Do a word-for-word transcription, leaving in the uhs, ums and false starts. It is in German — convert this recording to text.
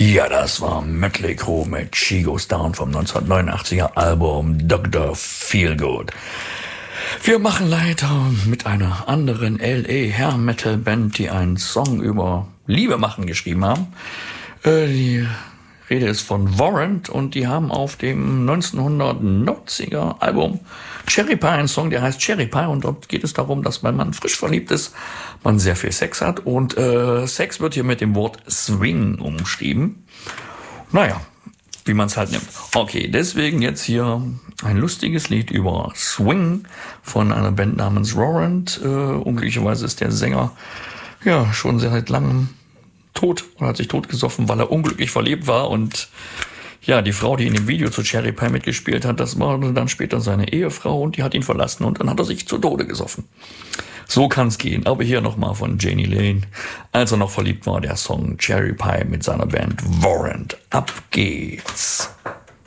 Ja, das war Mötley Crüe mit She Goes Down vom neunzehnhundertneunundachtziger Album Doktor Feelgood. Wir machen weiter mit einer anderen L A Hair Metal Band, die einen Song über Liebe machen geschrieben haben. Äh, die Rede ist von Warrant und die haben auf dem neunzehnhundertneunziger Album Cherry Pie einen Song, der heißt Cherry Pie, und dort geht es darum, dass wenn man frisch verliebt ist, man sehr viel Sex hat, und äh, Sex wird hier mit dem Wort Swing umschrieben. Naja, wie man es halt nimmt. Okay, deswegen jetzt hier ein lustiges Lied über Swing von einer Band namens Warrant. Äh, unglücklicherweise ist der Sänger ja schon seit langem tot und hat sich totgesoffen, weil er unglücklich verliebt war. Und ja, die Frau, die in dem Video zu Cherry Pie mitgespielt hat, das war dann später seine Ehefrau, und die hat ihn verlassen und dann hat er sich zu Tode gesoffen. So kann's gehen. Aber hier nochmal von Jani Lane. Als er noch verliebt war, der Song Cherry Pie mit seiner Band Warrant. Ab geht's.